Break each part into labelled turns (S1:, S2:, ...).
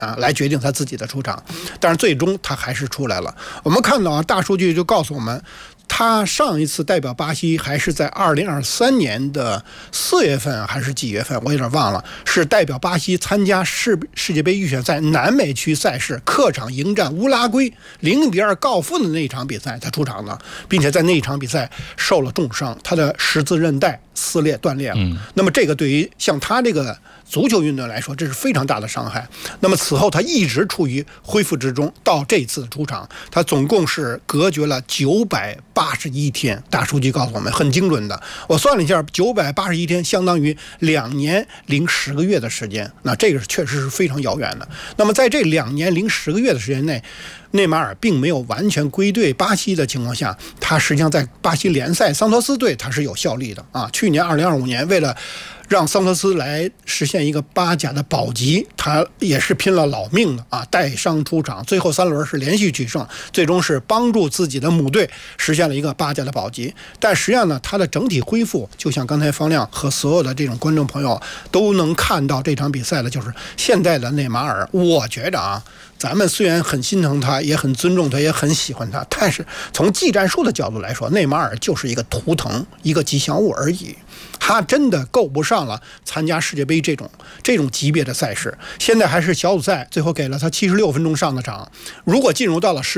S1: 来决定他自己的出场，但是最终他还是出来了。我们看到大数据就告诉我们，他上一次代表巴西还是在2023年的4月份还是几月份，我有点忘了，是代表巴西参加世界杯预选赛南美区赛事，客场迎战乌拉圭0-2告负的那一场比赛他出场的，并且在那一场比赛受了重伤，他的十字韧带撕裂断裂了。那么这个对于像他这个足球运动来说，这是非常大的伤害。那么此后他一直处于恢复之中，到这次出场他总共是隔绝了981天，大数据告诉我们很精准的。我算了一下，981天相当于2年零10个月的时间，那这个确实是非常遥远的。那么在这2年零10个月的时间内，内马尔并没有完全归队巴西的情况下，他实际上在巴西联赛桑托斯队他是有效力的啊。去年2025年为了让桑托斯来实现一个巴甲的保级，他也是拼了老命的啊，带伤出场，最后3轮是连续取胜，最终是帮助自己的母队实现了一个巴甲的保级。但实际上呢，他的整体恢复，就像刚才方亮和所有的这种观众朋友都能看到这场比赛的，就是现在的内马尔，我觉得咱们虽然很心疼他，也很尊重他，也很喜欢他，但是从技战术的角度来说，内马尔就是一个图腾，一个吉祥物而已。他真的够不上了参加世界杯这种级别的赛事。现在还是小组赛，最后给了他76分钟上的场。如果进入到了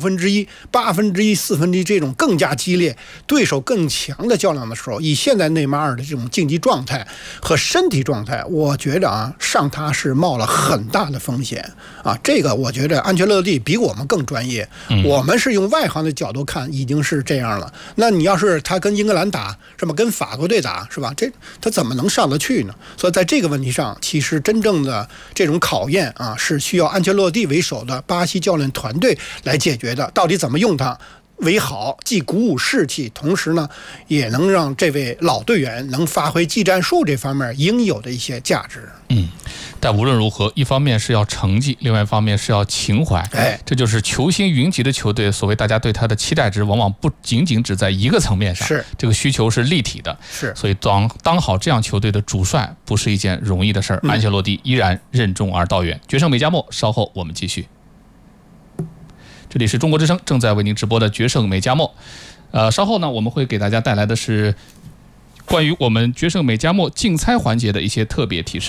S1: 1/6、1/8、1/4这种更加激烈、对手更强的较量的时候，以现在内马尔的这种竞技状态和身体状态，我觉得上他是冒了很大的风险啊。这个我觉得安切洛蒂比我们更专业。我们是用外行的角度看，已经是这样了。那你要是他跟英格兰打，是吧？跟法国队打，是吧？他怎么能上得去呢？所以在这个问题上，其实真正的这种考验是需要安切洛蒂为首的巴西教练团队来解决的。到底怎么用他为好，既鼓舞士气，同时呢，也能让这位老队员能发挥技战术这方面应有的一些价值。
S2: 但无论如何，一方面是要成绩，另外一方面是要情怀。这就是球星云集的球队，所谓大家对他的期待值，往往不仅仅只在一个层面上，这个需求是立体的。所以当好这样球队的主帅，不是一件容易的事儿。安切洛蒂依然任重而道远。决胜美加墨，稍后我们继续。这里是中国之声正在为您直播的决胜美加墨。稍后呢，我们会给大家带来的是关于我们决胜美加墨竞猜环节的一些特别提示。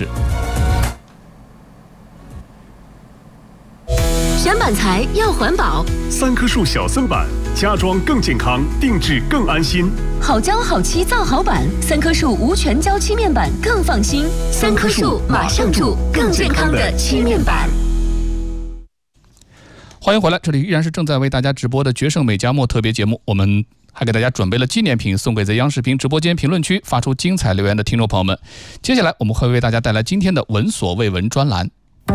S3: 选板材要环保
S4: ，3棵树小森板，家装更健康，定制更安心。
S3: 好胶好漆造好板，3棵树无全胶漆面板更放心。3棵树马上住更健康的漆面板。
S2: 欢迎回来，这里依然是正在为大家直播的决胜美加墨特别节目。我们还给大家准备了纪念品，送给在央视频直播间评论区发出精彩留言的听众朋友们。接下来我们会为大家带来今天的闻所未闻专栏。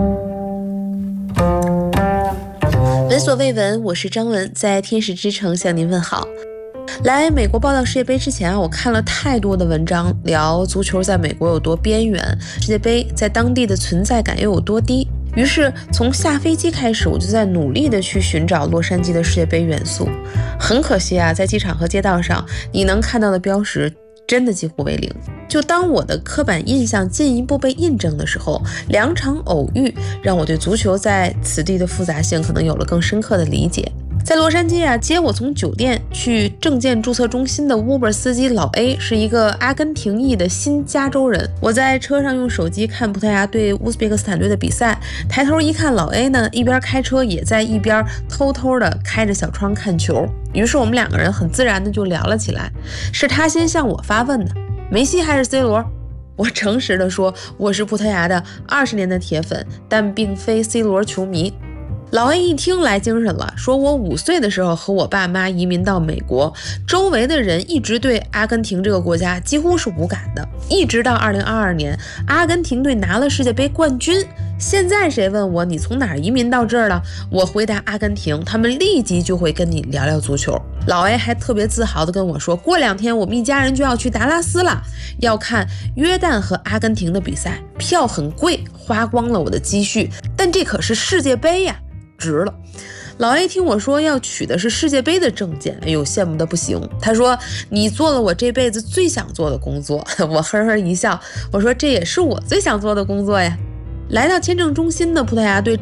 S5: 闻所未闻，我是张文，在天使之城向您问好。来美国报道世界杯之前我看了太多的文章，聊足球在美国有多边缘，世界杯在当地的存在感又有多低。于是从下飞机开始，我就在努力的去寻找洛杉矶的世界杯元素。很可惜在机场和街道上，你能看到的标识真的几乎为零。就当我的刻板印象进一步被印证的时候，2场偶遇让我对足球在此地的复杂性可能有了更深刻的理解。在洛杉矶接我从酒店去证件注册中心的 Uber 司机老 A 是一个阿根廷裔的新加州人。我在车上用手机看葡萄牙对乌兹别克斯坦队的比赛，抬头一看，老 A 呢一边开车也在一边偷偷的开着小窗看球。于是我们2个人很自然的就聊了起来。是他先向我发问的，梅西还是 C 罗？我诚实的说，我是葡萄牙的20年的铁粉，但并非 C 罗球迷。老 A 一听来精神了，说我5岁的时候和我爸妈移民到美国，周围的人一直对阿根廷这个国家几乎是无感的，一直到2022年阿根廷队拿了世界杯冠军。现在谁问我你从哪儿移民到这儿了，我回答阿根廷，他们立即就会跟你聊聊足球。老 A 还特别自豪地跟我说，过2天我们一家人就要去达拉斯了，要看约旦和阿根廷的比赛，票很贵，花光了我的积蓄，但这可是世界杯呀，值了。老 A 听我说要取的是世界杯的证件，哎呦，羡慕的不行。他说你做了我这辈子最想做的工作。我呵呵一笑，我说这也是我最想做的工作呀。 来到签证中心呢，葡萄牙队